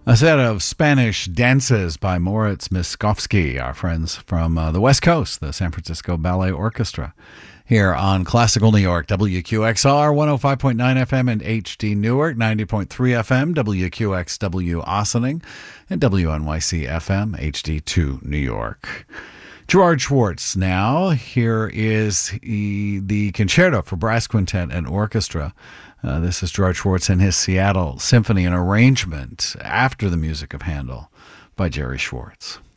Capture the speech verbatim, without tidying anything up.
A set of Spanish dances by Moritz Miskovsky, our friends from uh, the West Coast, the San Francisco Ballet Orchestra, here on Classical New York, W Q X R, one oh five point nine F M and H D Newark, ninety point three F M, W Q X W Ossining, and W N Y C F M, H D two New York. Gerard Schwartz now. Here is he, the Concerto for Brass Quintet and Orchestra. Uh, this is Gerard Schwartz and his Seattle Symphony, an arrangement after the music of Handel by Jerry Schwartz.